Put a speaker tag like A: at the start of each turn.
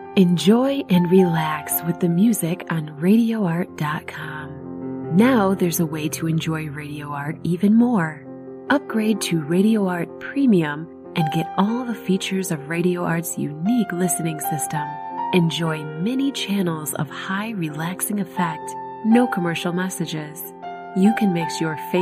A: Enjoy and relax with the music on RadioArt.com. Now there's a way to enjoy Radio Art even more. Upgrade to Radio Art Premium and get all the features of Radio Art's unique listening system. Enjoy many channels of high relaxing effect, no commercial messages. You can mix your favorite